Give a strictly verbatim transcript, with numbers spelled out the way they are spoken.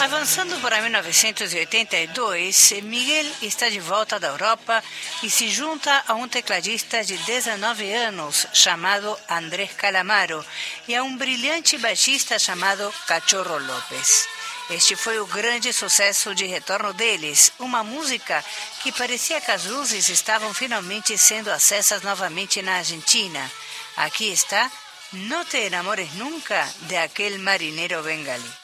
Avançando para mil novecentos e oitenta e dois, Miguel está de volta da Europa e se junta a um tecladista de dezenove anos chamado Andrés Calamaro e a um brilhante baixista chamado Cachorro López. Este foi o grande sucesso de retorno deles, uma música que parecia que as luzes estavam finalmente sendo acessas novamente na Argentina. Aqui está No te enamores nunca de aquel marinero bengalí.